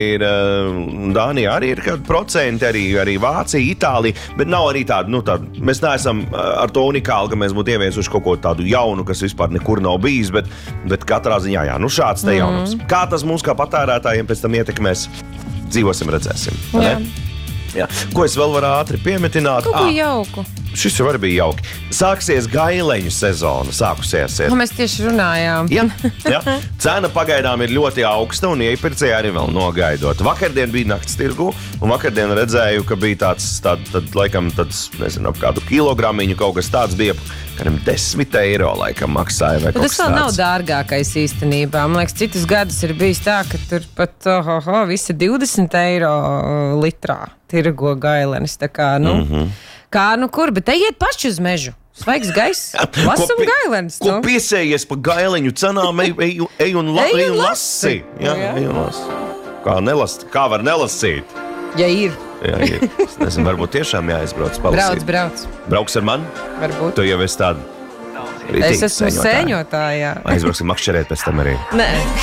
ir Dānija, arī ir kādi procenti, arī Vācija, Itālija, bet nav arī tāda, mēs neesam ar to unikāli, ka mēs būtu ieviesuši kaut ko tādu jaunu, kas vispār nekur nav bijis, bet katrā ziņā, šāds te jaunums. Kā tas mums kā patērētājiem pēc tam ietekmēs, dzīvosim, redzēsim. Jā. Ko es vēl varu ātri piemetināt? Ko jauku? Šis jau arī bija jauki. Sāksies gaileņu sezona. Mēs tieši runājām. Jā. Cena pagaidām ir ļoti augsta un iepirkēji arī vēl nogaidot. Vakardien bija nakts tirgu un vakardien redzēju, ka bija tāds, nezinu, ap kādu kilogramiņu kaut kas tāds bija, kādam 10 eiro laikam maksāja vai kaut kas tāds. Tas vēl nav dārgākais īstenībā. Man liekas, citus gadus ir bijis tā, ka tur pat visi 20 eiro litrā tirgo gailenis. Tā kā, kā kur, bet ejiet paši uz mežu. Svaigs gaiss, lasam gailenis. Ko piesējies pa gaileņu cenām, ej un lasi. Jā, ej un lasi. Kā var nelasīt? Ja ir. Jā, ir. Es nezinu, varbūt tiešām jāizbrauc palasīt. Brauc. Brauks ar mani? Varbūt. Tu jau esi tāda. Es esmu sēņotājā. Aizbrauksim makšķerēt pēc tam arī. Nē.